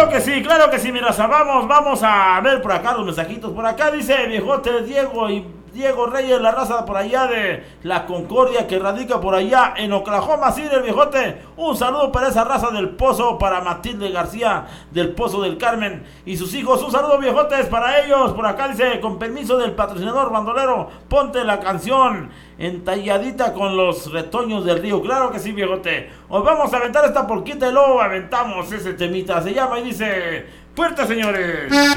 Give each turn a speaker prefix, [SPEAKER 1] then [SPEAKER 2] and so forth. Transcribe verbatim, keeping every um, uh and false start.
[SPEAKER 1] Claro que sí, claro que sí, mi raza. Vamos, vamos a ver por acá los mensajitos. Por acá dice viejote Diego y Diego Reyes, la raza por allá de la Concordia que radica por allá en Oklahoma City, el viejote. Un saludo para esa raza del Pozo, para Matilde García del Pozo del Carmen y sus hijos. Un saludo, viejotes, para ellos. Por acá dice, con permiso del patrocinador bandolero, ponte la canción entalladita con los retoños del río. Claro que sí, viejote. Hoy vamos a aventar esta porquita y luego aventamos ese temita. Se llama y dice, fuerte, señores.